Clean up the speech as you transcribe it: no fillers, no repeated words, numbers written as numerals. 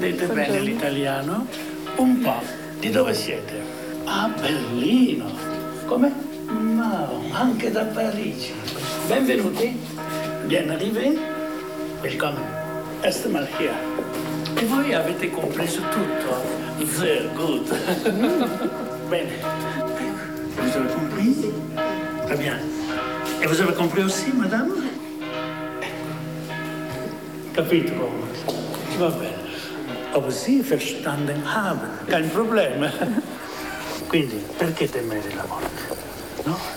Comprendete bene l'italiano? Un po'. Di dove siete? A Berlino. Come? No, anche da Parigi. Benvenuti. Bien arrivé. Willkommen. Erst mal hier. E voi avete compreso tutto? Sehr gut. Bene. Vous avez compris? Très bien. Et vous avez compris aussi, madame? Capito come? Va bene. Aber Sie verstanden haben. Kein Problem. Quindi, perché temere la morte? No?